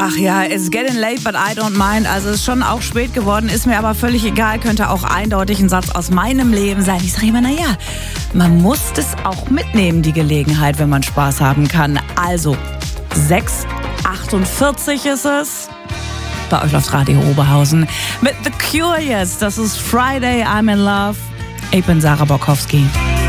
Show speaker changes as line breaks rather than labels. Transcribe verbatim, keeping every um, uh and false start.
Ach ja, it's getting late, but I don't mind. Also es ist schon auch spät geworden, ist mir aber völlig egal. Könnte auch eindeutig ein Satz aus meinem Leben sein. Ich sage immer, naja, man muss das auch mitnehmen, die Gelegenheit, wenn man Spaß haben kann. Also, sechs achtundvierzig ist es. Bei euch läuft Radio Oberhausen mit The Curious. Das ist Friday, I'm in Love. Ich bin Sarah Borkowski.